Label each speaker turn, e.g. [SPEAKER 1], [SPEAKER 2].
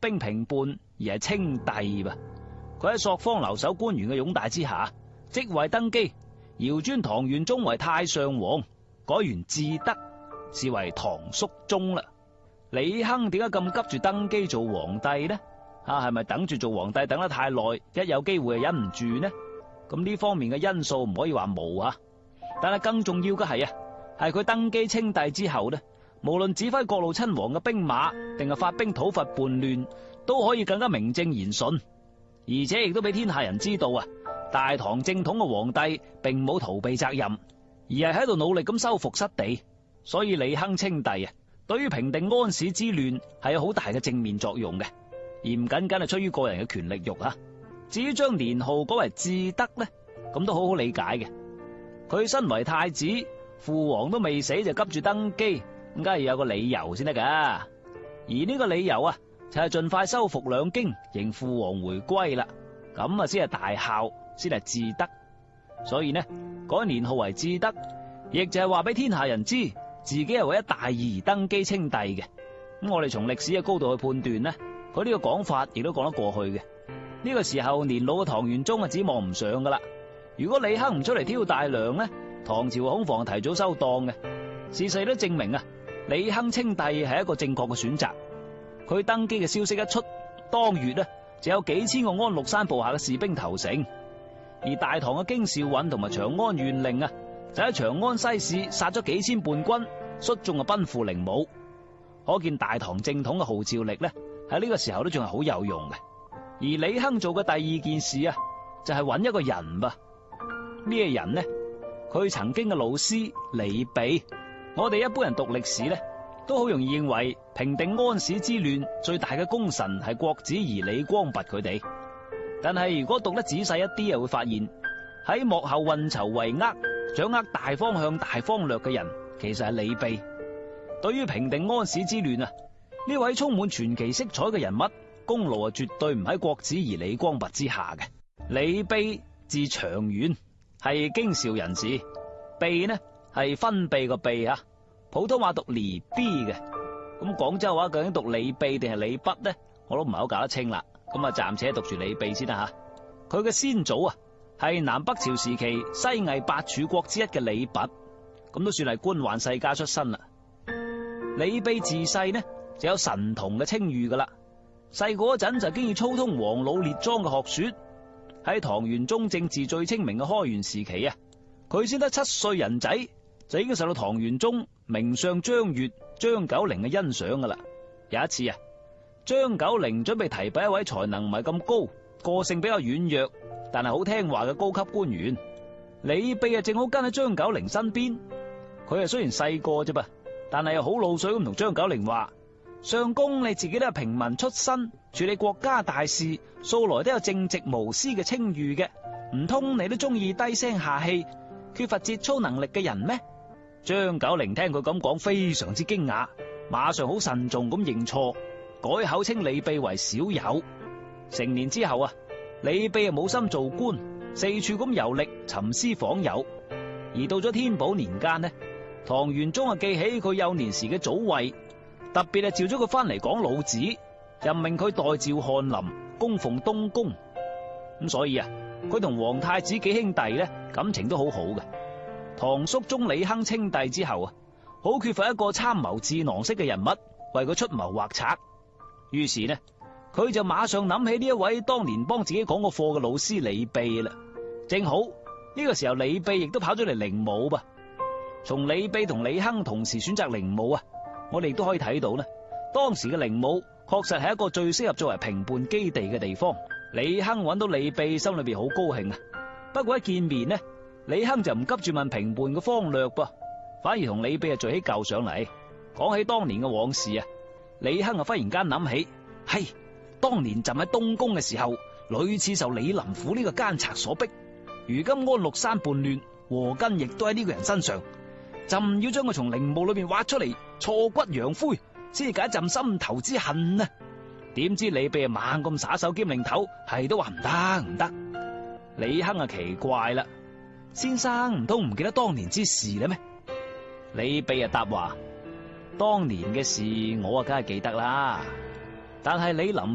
[SPEAKER 1] 兵平叛，而係稱帝噃。佢喺朔方留守官員嘅擁戴之下，即位登基，遙尊唐玄宗為太上皇，改元至德，是為唐肅宗啦。李亨點解咁急住登基做皇帝呢？係咪等住做皇帝等得太耐，一有機會就忍唔住呢？咁呢方面嘅因素唔可以話冇啊。但係更重要嘅係係佢登基稱帝之後呢，無論指揮各路親王嘅兵馬，定係發兵討伐叛亂，都可以更加名正言順，而且亦都俾天下人知道大唐正統嘅皇帝並冇逃避責任，而係喺度努力咁修復失地。所以李亨稱帝對於平定安史之亂係有好大嘅正面作用嘅，而唔僅僅係出於個人嘅權力欲啊。至於將年號改為至德呢，咁都好好理解嘅。佢身為太子，父王都未死就急住登基，咁梗係要有個理由先得噶。而呢個理由就係盡快收復兩京，迎父王回歸啦。咁先係大孝，先係至德。所以呢，改年號為至德，亦就係話俾天下人知，自己係為咗大義而登基稱帝嘅。咁我哋從歷史嘅高度去判斷呢，佢呢個講法亦都講得過去嘅。呢個時候年老嘅唐玄宗指望唔上噶啦。如果李亨唔出嚟挑大梁呢，唐朝恐防提早收檔嘅。事實都證明李亨稱帝係一個正確嘅選擇。佢登基嘅消息一出，當月就有幾千個安祿山部下嘅士兵投誠，而大唐嘅京兆尹同埋長安縣令就喺長安西市殺咗幾千叛軍，率眾奔赴靈武。可見大唐正統嘅號召力喺呢個時候都仲係好有用嘅。而李亨做嘅第二件事就係揾一個人噃。呢個人呢，佢曾經嘅老師李泌。我哋一般人讀歷史都好容易認為平定安史之亂最大嘅功臣係郭子儀、李光弼佢哋。但係如果讀得仔細一啲，又會發現喺幕後運籌帷幄、掌握大方向、大方略嘅人，其實係李泌。對於平定安史之亂呢位充滿傳奇色彩嘅人物，功勞絕對唔喺郭子儀、李光弼之下嘅。李泌字長遠，係京兆人士。泌呢係分泌個泌，普通話讀離 B 嘅。咁廣州話究竟讀李泌定係李筆呢？我都唔係好搞得清啦。咁暫且讀住李泌先啦吓。佢嘅先祖係南北朝時期西魏八柱國之一嘅李弼，咁都算係官宦世家出身啦。李泌自細呢就有神童嘅稱譽噶啦。細個嗰陣就經已操通黃老列莊嘅學說。喺唐玄宗政治最清明嘅開元時期佢先得7歲人仔，就已經受到唐玄宗名相張悅、張九齡嘅欣賞噶啦。有一次張九齡準備提拔一位才能唔係咁高、個性比較軟弱但係好聽話嘅高級官員。李泌正好跟喺張九齡身邊。佢雖然細個啫噃，但係又好老水咁同張九齡話：相公你自己都係平民出身，處理國家大事素來都有正直無私嘅稱譽嘅，唔通你都中意低聲下氣、缺乏節操能力嘅人咩？張九齡聽佢咁講，非常之驚訝，馬上好慎重咁認錯，改口稱李泌為小友。成年之後李泌冇心做官，四處咁遊歷尋師訪友。而到咗天寶年間唐玄宗記起佢幼年時嘅祖位，特別召咗佢翻嚟講老子，任命佢代趙翰林，供奉東宮。咁所以佢同皇太子幾兄弟感情都好好嘅。唐肅宗李亨稱帝之後好缺乏一個參謀智囊式嘅人物為佢出謀劃策，於是佢就馬上諗起呢一位當年幫自己講過課嘅老師李泌啦。正好呢個時候李泌亦都跑咗嚟靈武噃。從李泌同李亨同時選擇靈武我哋亦都可以睇到當時嘅靈武確實係一個最適合作為平叛基地嘅地方。李亨揾到李泌，心裏邊好高興不過一見面李亨就唔急住問平叛嘅方略噃，反而同李泌聚起舊上嚟，講起當年嘅往事李亨忽然間諗起，係當年朕喺東宮嘅時候，屢次受李林甫呢個奸賊所逼，如今安祿山叛亂，禍根亦都喺呢個人身上，朕要將佢從陵墓裏邊挖出嚟，挫骨揚灰，先至解朕心頭之恨啊！點知李泌猛咁耍手兼擰頭，係都話唔得唔得。李亨奇怪啦，先生唔通唔記得當年之事咧咩？李泌答話：當年嘅事我梗係記得啦，但係李林